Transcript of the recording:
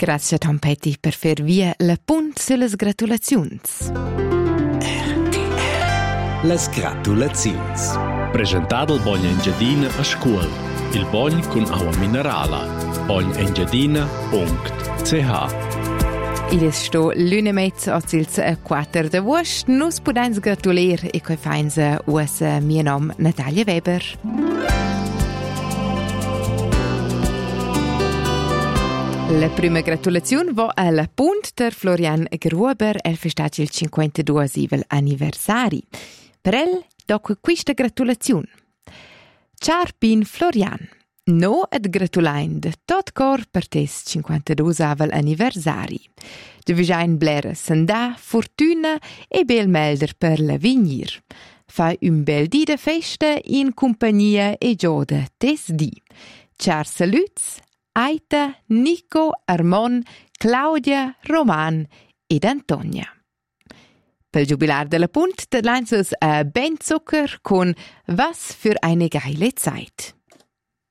Grazie Tom Petty per fer via la punt sulle gratulazions. Las gratulazions. Presentato il Bogn Engiadina a scuola. Il Bogn con acqua minerale. bognengiadina.ch. Il è sto lunemezz ozzils a 4 de vuost. Nus pudains gratulier e coi feinza us mio nom Natalia Weber. La prima gratulazione va alla punt der Florian Gruber, festeggia il 52 anniversari. Per el, dopo questa gratulazione. Ciao Pin Florian, no et gratulain de tot cor per tes 52 anniversari. De visain blera sanda, fortuna e bel melder per la vignir. Fai un bel di de festa in compagnia e gioda tes di. Ciao saluts, Aita, Nico, Armon, Claudia, Roman ed Antonia. Per il jubilar della punt, der leinsus a Ben Zucker con Was für eine geile Zeit.